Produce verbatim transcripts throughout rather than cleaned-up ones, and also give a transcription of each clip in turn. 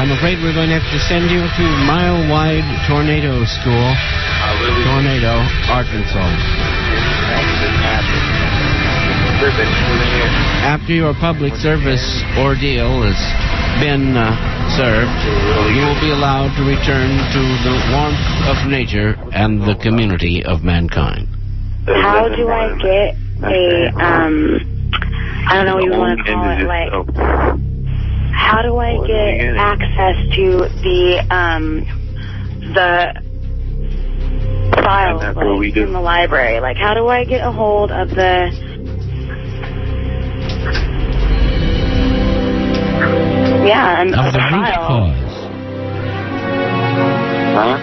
I'm afraid we're going to have to send you to Mile Wide Tornado School, Tornado, Arkansas. After your public service ordeal has been uh, served, you will be allowed to return to the warmth of nature and the community of mankind. How do I get a, um, I don't know what you want to call it, like, how do I get access to the, um, the files, like, in the library? Like, how do I get a hold of the... Yeah, and of the file. root cause. Huh?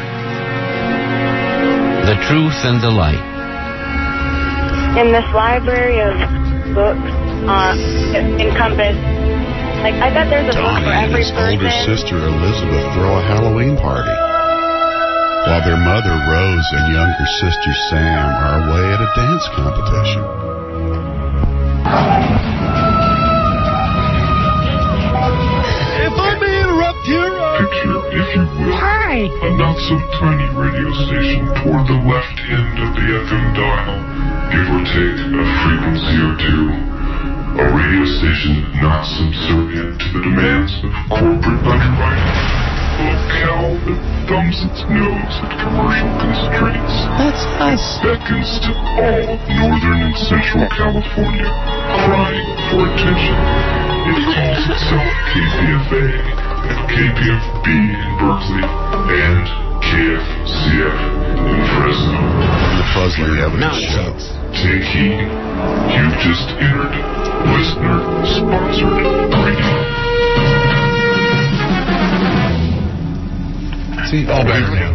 The truth and the light. In this library of books, uh, encompass, like, I bet there's a book for Donnie and every his person. older sister Elizabeth throw a Halloween party, while their mother Rose and younger sister Sam are away at a dance competition. If I may interrupt here, uh... Picture, if you will, Hi. a not-so-tiny radio station toward the left end of the F M dial, give or take a frequency or two. A radio station not subservient to the demands of corporate underwriting. A cow that thumbs its nose at commercial constraints. That's us. Beckons to all of Northern and Central California, crying for attention. It calls itself K P F A and K P F B in Berkeley and K F C F in Fresno. The Puzzling Evidence Show. Take heed. You've just entered listener-sponsored radio. See, all better now.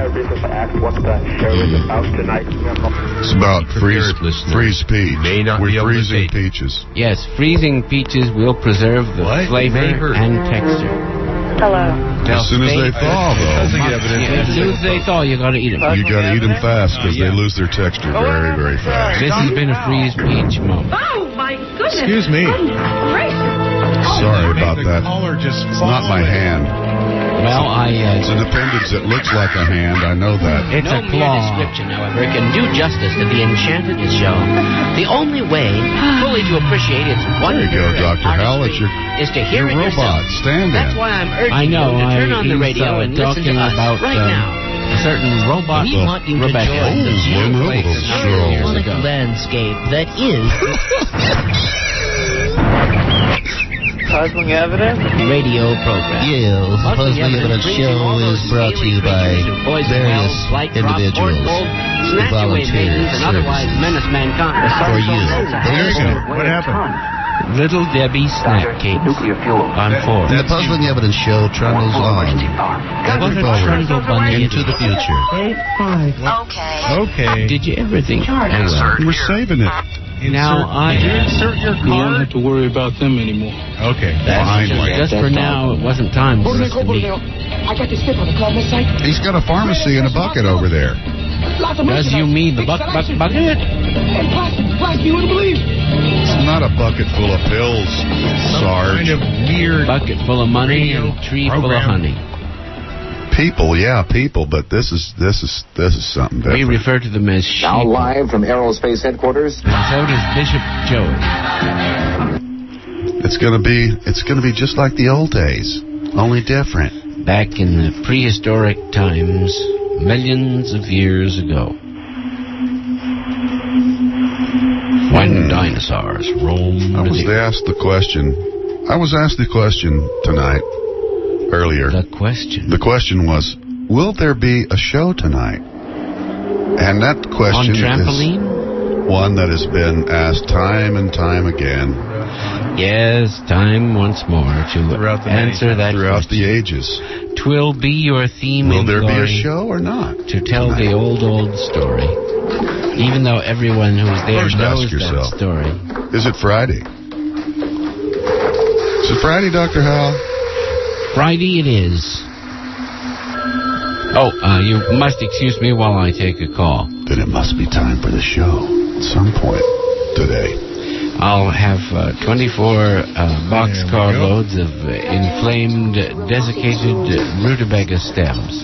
It's about freeze, free speech. May not We're be able to freezing take- peaches. Yes, freezing peaches will preserve the What? flavor May hurt. and texture. Hello. As soon as they thaw, though, Yeah, as soon as they thaw, you got to eat them. you got to eat them fast because they lose their texture very, very fast. This has been a freeze peach moment. Oh, my goodness. Excuse me. Sorry about that. Just It's not my hand. Well, I... Uh, It's an appendage that looks like a hand. I know that. It's no a mere claw. description, however, can do justice to the enchanted show. The only way fully to appreciate its wonder There you go, and Doctor Hal. It's artistry your, is to hear your it robot. yourself. Stand That's in. why I'm urging I know. you to turn I, on the he's, radio uh, and listen talking to us about right uh, now. a certain robot. We book, want you to Rebecca. join the Oh, one place little of stroll. harmonic landscape that is Puzzling Evidence? radio program. Yes, the Puzzling Evidence Show is brought to you by various individuals who volunteers and otherwise menace mankind. for you. There you go. What happened? Little Debbie snack cakes on four. And the Puzzling Evidence Show trundles on, ever forward into the future. Okay. Did you ever think? Anyway, We're saving it. now I insert your You don't have to worry about them anymore. Okay. Finally. just for now. It wasn't time for us to meet. I got this tip on the club site. He's got a pharmacy and a bucket over there. Lots of Does you mean the buck buck bucket? And plastic, plastic, you wouldn't believe. It's not a bucket full of pills, Sarge. Kind of weird. Bucket full of money and tree full of program. honey. People, yeah, people, but this is this is this is something We different. refer to them as sheep. Now live from Aerospace headquarters. And so does Bishop Joey. It's gonna be it's gonna be just like the old days, only different. Back in the prehistoric times, millions of years ago, when Hmm. dinosaurs roamed I was the earth. asked the question. I was asked the question tonight, earlier. The question. The question was, will there be a show tonight? And that question On trampoline? is one that has been asked time and time again. Yes, time once more to Throughout the many answer that throughout question. the ages. Twill be your theme Will in there be a glory show or not? to tell the old, old story. Even though everyone who's there First knows ask yourself. that story. Is it Friday? Is it Friday, Doctor Hal? Friday it is. Oh, uh, you must excuse me while I take a call. Then it must be time for the show at some point today. I'll have uh, twenty-four uh, boxcar loads of uh, inflamed, desiccated rutabaga stems.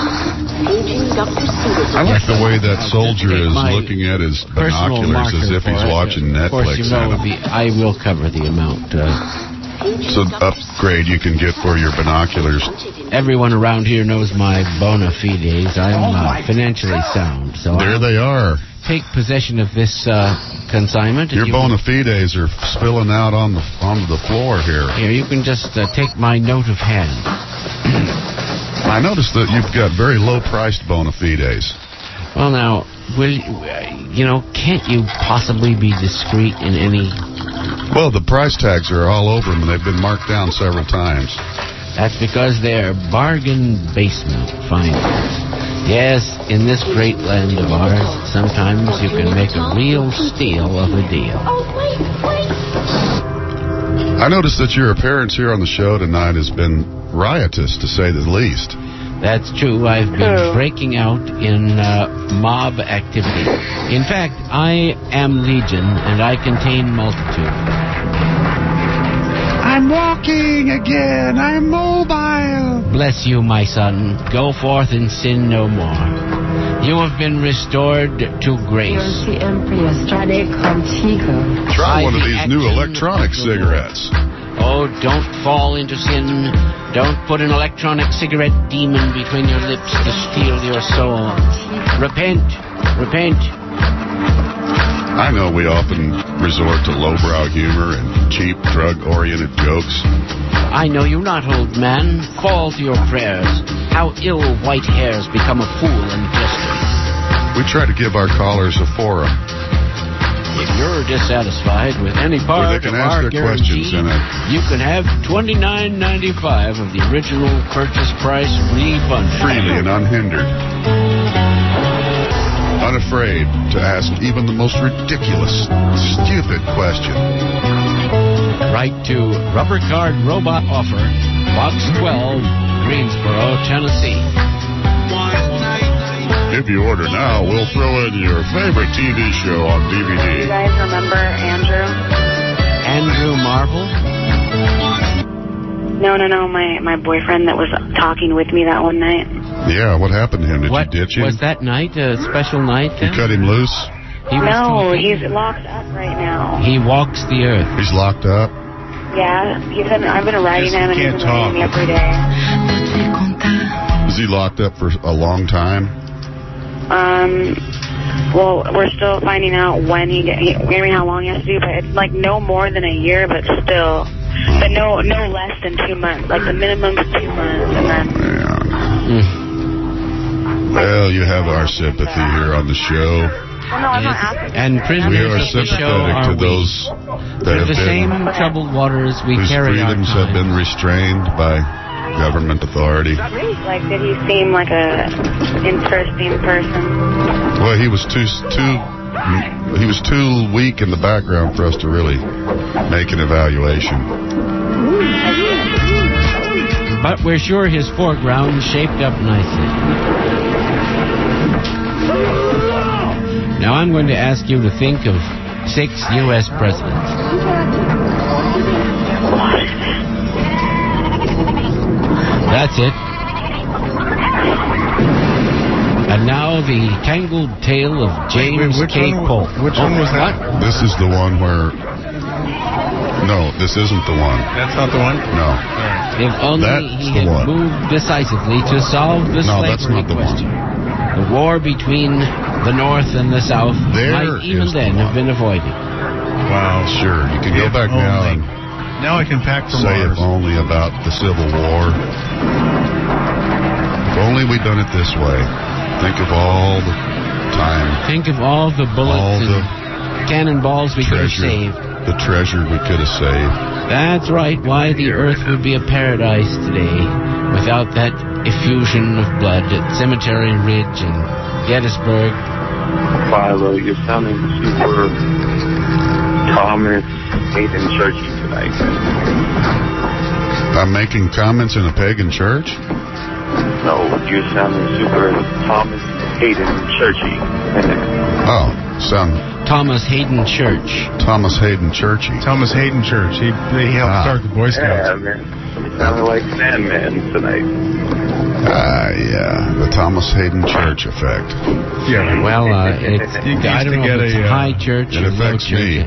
I like the way that soldier is looking at his binoculars as if he's watching Netflix. Of course, you know, the, I will cover the amount. Uh, it's an upgrade you can get for your binoculars. Everyone around here knows my bona fides. I'm uh, financially sound. So there I'll they are. Take possession of this uh, consignment. Your you bona fides are spilling out on the onto the floor here. Here, you can just uh, take my note of hand. I noticed that you've got very low-priced bona fides. Well, now, will you, uh, you know, can't you possibly be discreet in any... Well, the price tags are all over them, and they've been marked down several times. That's because they're bargain basement finders. Yes, in this great land of ours, sometimes you can make a real steal of a deal. Oh, wait, wait. I noticed that your appearance here on the show tonight has been riotous, to say the least. That's true. I've been breaking out in uh, mob activity. In fact, I am Legion, and I contain multitude. I'm walking again. I'm mobile. Bless you, my son. Go forth and sin no more. You have been restored to grace. Try one of these new electronic cigarettes. Oh, don't fall into sin. Don't put an electronic cigarette demon between your lips to steal your soul. Repent. Repent. I know we often resort to lowbrow humor and cheap, drug-oriented jokes. I know you not, old man. Fall to your prayers. How ill white hairs become a fool and jester. We try to give our callers a forum. If you're dissatisfied with any part where they can of ask our their questions in it. You can have twenty-nine ninety-five of the original purchase price refunded. Freely and unhindered. Unafraid to ask even the most ridiculous, stupid question. Write to Rubber Card Robot Offer, Box twelve, Greensboro, Tennessee. If you order now, we'll throw in your favorite T V show on D V D. Do you guys remember Andrew? Andrew Marvel? No, no, no. My, my boyfriend that was talking with me that one night. Yeah, what happened to him? Did what, you ditch him? Was that night a special night? You cut him loose? He was no, talking. he's locked up right now. He walks the earth. He's locked up? Yeah, he's been, I've been writing him and he's been writing me every day. Is he locked up for a long time? Um, well, we're still finding out when he, get, he I mean, how long he has to do, but it's like no more than a year, but still, but no, no less than two months. Like the minimum's two months, and then. Yeah. Mm. Well, you have our sympathy here on the show. Well, no, I'm not asking. And prisoners we are of the show sympathetic are to those that have the been, same troubled waters we whose carry freedoms our have been restrained by government authority. Like, did he seem like a interesting person? Well, he was too too he was too weak in the background for us to really make an evaluation. But we're sure his foreground shaped up nicely. Now I'm going to ask you to think of six U S presidents. That's it. And now the tangled tale of James Wait, which K. one, Polk. Which oh, one was that? What? This is the one where... No, this isn't the one. That's not the one? No. If only That's he the had one. moved decisively to solve the No, that's slavery not the question. one. The war between the North and the South There might even is the then one. have been avoided. Wow, sure. You can go If back now only. and Now I can pack for say Mars. if only about the Civil War. If only we'd done it this way. Think of all the time, Think of all the bullets all and the cannonballs we could have treasure, saved. the treasure we could have saved. That's right, why the earth would be a paradise today without that effusion of blood at Cemetery Ridge and Gettysburg. Philo, you're sounding super Thomas Hayden Churchy tonight. I'm making comments in a pagan church? No, you're sounding super Thomas Hayden Churchy. Oh, sound Thomas Hayden Church. Thomas Hayden Churchy. Thomas Hayden Church. He, he helped Ah. start the Boy Scouts. Yeah, man. Sounded like Sandman tonight. Ah, yeah. The Thomas Hayden Church effect. Yeah. Well, uh, it's, You used I don't to know get if it's a, uh, high church It or low affects me. church.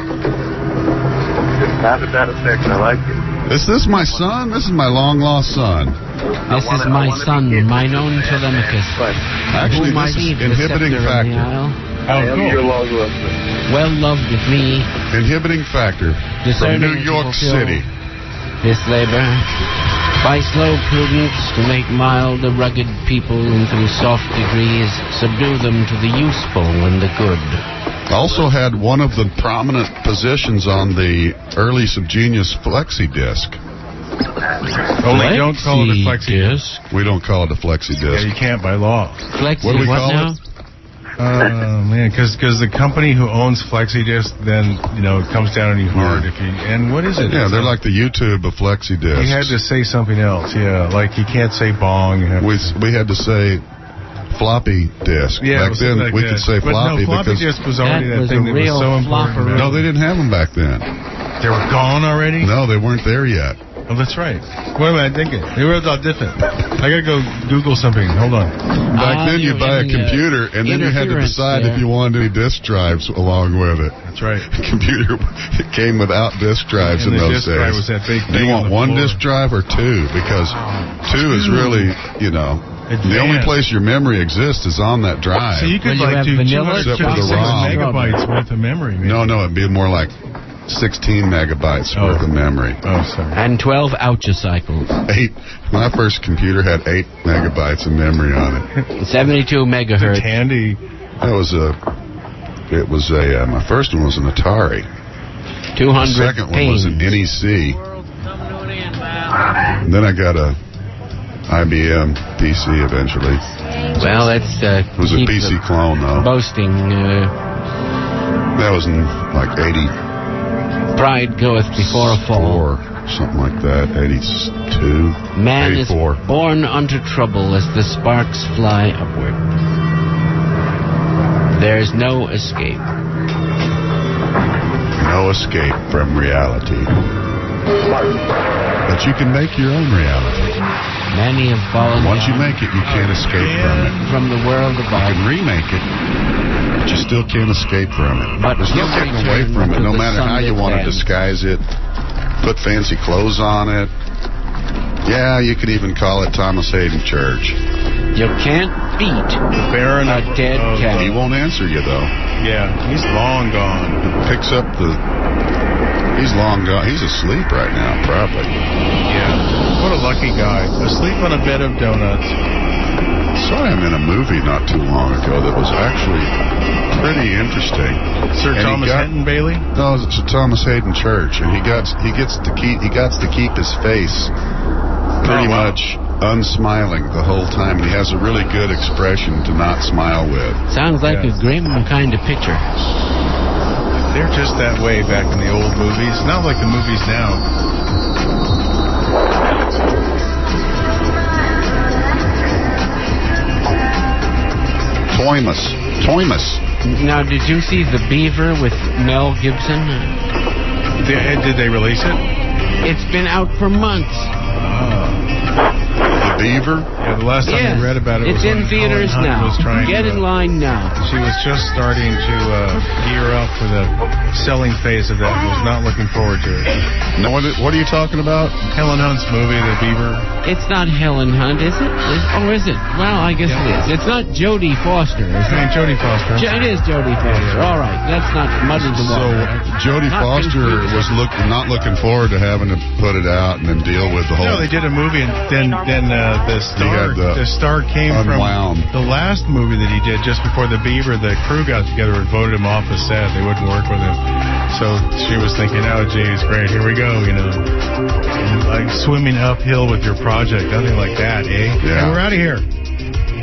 It's not a bad effect. I like it. Is this my son? This is my long-lost son. This is my son, mine own Telemachus. Actually, whom I this is leave the inhibiting scepter in the factor. isle. Oh, I am cool. your long listener. Well loved of me, Inhibiting factor from discerning New to York fulfill City. this labor. By slow prudence to make mild the rugged people, and through soft degrees subdue them to the useful and the good. Also had one of the prominent positions on the early Subgenius flexi disc. Only don't call it a flexi disc. We don't call it a flexi Yeah, disc. you can't by law. Flexi, What do we what call now? it? Oh man, because the company who owns FlexiDisc then you know it comes down on you hard if you and what is it? Yeah, they're like the YouTube of flexi discs. You had to say something else, yeah. Like you can't say bong. You have we to, we had to say floppy disk. yeah, Back it was then like we that. could say but floppy no, floppy because disk was already That that, was thing a that was real so important. flopper. no, they didn't have them back then. They were gone already. No, they weren't there yet. Oh, that's right. What am I thinking? They were all different. I gotta go Google something. Hold on. Back Ah, then you'd you're buy a in, uh, computer and then you had to interference decide there. if you wanted any disk drives along with it. That's right. The computer it came without disk drives And in the those disk days. drive was that big Do thing you want on the one floor. disk drive or two? Because two is really, you know, the only Advanced. place your memory exists is on that drive. So you could Well, you like have do vanilla, Except for the two hundred ROM. megabytes worth of memory. Maybe. No, no, it'd be more like sixteen megabytes Oh. worth of memory. Oh, sorry. And twelve oucha cycles. Eight. My first computer had eight megabytes of memory on it. seventy-two megahertz. Tandy. That was a. It was a. Uh, my first one was an Atari. two The hundred second one was an N E C. And then I got a I B M P C eventually. Well, that's uh, It was a keep P C the clone though. boasting. Uh, That was in like eighty. pride goeth before a fall. Four, something like that. eighty-two. Man is eighty-four. born unto trouble as the sparks fly upward. There's no escape. No escape from reality. But you can make your own reality. Many have fallen Once you down make it, you can't escape from it. from the world You above. can remake it, but you still can't escape from it. But There's no you'll getting away return from it, to no the matter how you sunlit want to land. disguise it. Put fancy clothes on it. Yeah, you could even call it Thomas Hayden Church. You can't beat Baron a dead of, cat. He won't answer you, though. Yeah, he's long gone. Picks up the... He's long gone. He's asleep right now, probably. Yeah. What a lucky guy. Asleep on a bed of donuts. Saw him in a movie not too long ago that was actually pretty interesting. Sir And he Thomas got- Henton Bailey? No, it's a Thomas Hayden Church, and he got he gets to keep he got to keep his face pretty Oh, wow. much unsmiling the whole time. And he has a really good expression to not smile with. Sounds like Yeah. a grim kind of picture. They're just that way back in the old movies. Not like the movies now. Toymus, Toymus. Now, did you see The Beaver with Mel Gibson? Did, did they release it? It's been out for months. The Beaver. Yeah, the last time Yes, I read about it it's was in when theaters Helen Hunt now. was trying Get to, in line now. She was just starting to uh, gear up for the selling phase of that and was not looking forward to it. No, what, what are you talking about? Helen Hunt's movie, The Beaver. It's not Helen Hunt, is it? Is, oh, is it? Well, I guess Yeah. it is. It's not Jodie Foster, is I mean, it? Jodie Foster. Jo- it is Jodie Foster. All right. Let's not muddy the So water. Jodie Not Foster confused. was look, not looking forward to having to put it out and then deal with the whole. No, they did a movie, and then then uh, the star had the the star came unwound. from the last movie that he did just before The Beaver. The crew got together and voted him off the set. They wouldn't work with him. So she was thinking, oh, geez, great, here we go, you know, like swimming uphill with your project, nothing like that, eh? Yeah. And we're out of here.